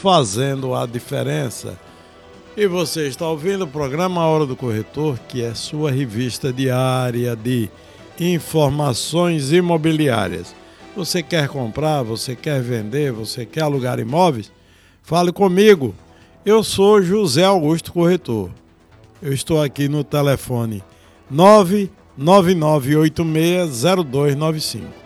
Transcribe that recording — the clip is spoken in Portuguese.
fazendo a diferença. E você está ouvindo o programa Hora do Corretor, que é sua revista diária de informações imobiliárias. Você quer comprar, você quer vender, você quer alugar imóveis? Fale comigo. Eu sou José Augusto Corretor. Eu estou aqui no telefone 999860295.